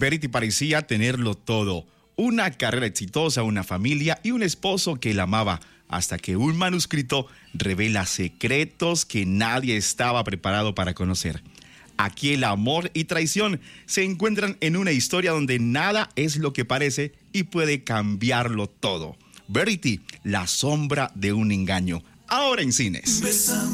Verity parecía tenerlo todo. Una carrera exitosa, una familia y un esposo que la amaba, hasta que un manuscrito revela secretos que nadie estaba preparado para conocer. Aquí el amor y traición se encuentran en una historia donde nada es lo que parece y puede cambiarlo todo. Verity, la sombra de un engaño, ahora en cines.